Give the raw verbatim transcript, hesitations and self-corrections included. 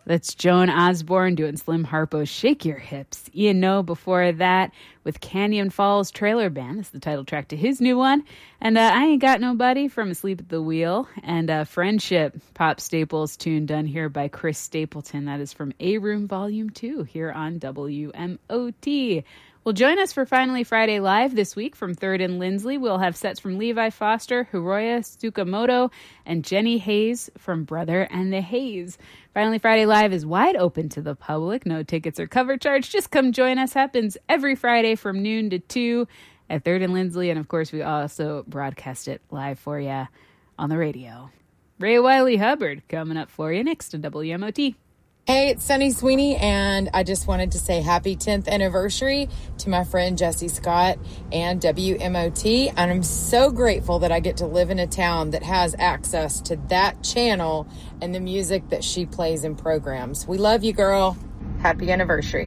That's Joan Osborne doing Slim Harpo's Shake Your Hips. Ian Noe before that with Canyon Falls Trailer Band. That's the title track to his new one. And uh, I Ain't Got Nobody from Asleep at the Wheel. And uh, Friendship, Pop Staples tune done here by Chris Stapleton. That is from A Room Volume two here on W M O T. Well, join us for Finally Friday Live this week from third and Lindsley. We'll have sets from Levi Foster, Hiroya Tsukamoto, and Jenny Hayes from Brother and the Hayes. Finally Friday Live is wide open to the public. No tickets or cover charge. Just come join us. Happens every Friday from noon to two at third and Lindsley. And, of course, we also broadcast it live for you on the radio. Ray Wiley Hubbard coming up for you next to W M O T. Hey, it's Sunny Sweeney, and I just wanted to say happy tenth anniversary to my friend Jesse Scott and W M O T, and I'm so grateful that I get to live in a town that has access to that channel and the music that she plays and programs. We love you, girl. Happy anniversary.